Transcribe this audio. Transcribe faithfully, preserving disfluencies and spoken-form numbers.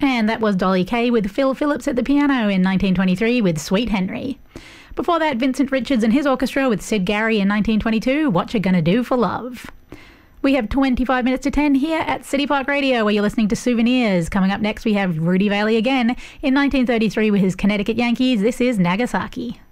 And that was Dolly Kay with Phil Phillips at the piano in nineteen twenty-three with Sweet Henry. Before that, Vincent Richards and his orchestra with Sid Gary in nineteen twenty-two, What You Gonna Do for Love. We have twenty-five minutes to ten here at City Park Radio, where you're listening to Souvenirs. Coming up next, we have Rudy Vallee again in nineteen thirty-three with his Connecticut Yankees. This is Nagasaki.